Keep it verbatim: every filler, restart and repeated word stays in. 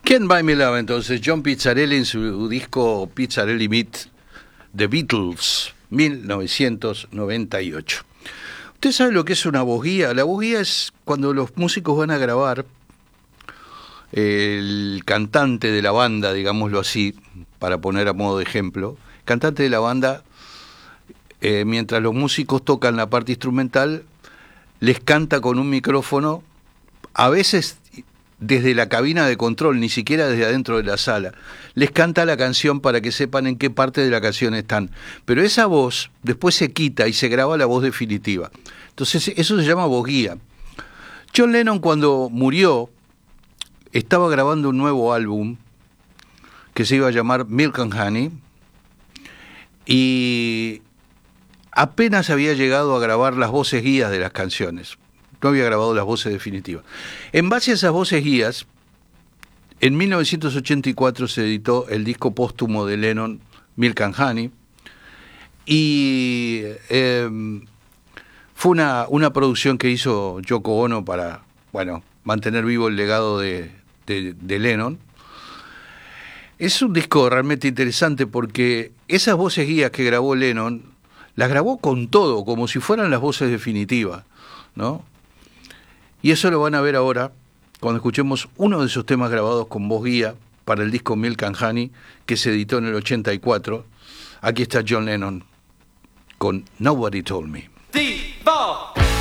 Can't Buy Me Love, entonces, John Pizzarelli en su disco Pizzarelli Meet The Beatles, mil novecientos noventa y ocho. ¿Usted sabe lo que es una voz guía? La voz guía es cuando los músicos van a grabar, el cantante de la banda, digámoslo así, para poner a modo de ejemplo, cantante de la banda, eh, mientras los músicos tocan la parte instrumental, les canta con un micrófono, a veces desde la cabina de control, ni siquiera desde adentro de la sala. Les canta la canción para que sepan en qué parte de la canción están. Pero esa voz después se quita y se graba la voz definitiva. Entonces eso se llama voz guía. John Lennon, cuando murió, estaba grabando un nuevo álbum que se iba a llamar Milk and Honey, y apenas había llegado a grabar las voces guías de las canciones. No había grabado las voces definitivas. En base a esas voces guías, en mil novecientos ochenta y cuatro se editó el disco póstumo de Lennon, Milk and Honey, y eh, fue una, una producción que hizo Yoko Ono para, bueno, mantener vivo el legado de, de, de Lennon. Es un disco realmente interesante porque esas voces guías que grabó Lennon, las grabó con todo, como si fueran las voces definitivas, ¿no? Y eso lo van a ver ahora, cuando escuchemos uno de esos temas grabados con voz guía para el disco Milk and Honey, que se editó en el ochenta y cuatro. Aquí está John Lennon con Nobody Told Me. Three, four.